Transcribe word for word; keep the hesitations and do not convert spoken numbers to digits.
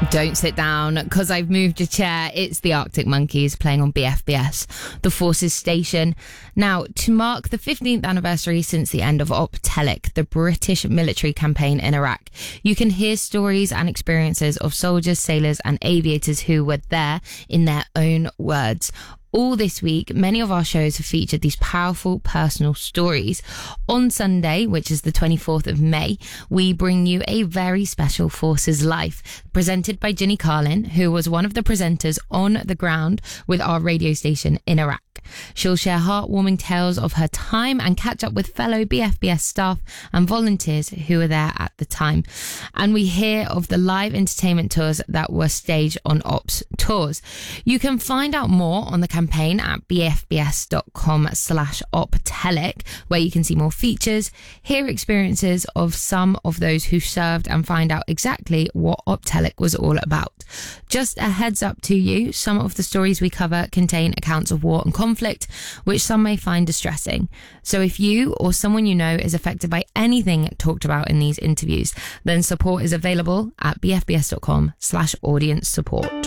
Don't sit down, because I've moved your chair. It's the Arctic Monkeys playing on B F B S, the Forces station. Now, to mark the fifteenth anniversary since the end of Op Telic, the British military campaign in Iraq, you can hear stories and experiences of soldiers, sailors and aviators who were there in their own words. All this week, many of our shows have featured these powerful personal stories. On Sunday, which is the twenty-fourth of May, we bring you a very special Forces Life, presented by Ginny Carlin, who was one of the presenters on the ground with our radio station in Iraq. She'll share heartwarming tales of her time and catch up with fellow B F B S staff and volunteers who were there at the time. And we hear of the live entertainment tours that were staged on Ops Tours. You can find out more on the campaign at bfbs.com slash optelic, where you can see more features, hear experiences of some of those who served and find out exactly what Optelic was all about. Just a heads up to you, some of the stories we cover contain accounts of war and conflict, which some may find distressing. So if you or someone you know is affected by anything talked about in these interviews, then support is available at bfbs.com slash audience support.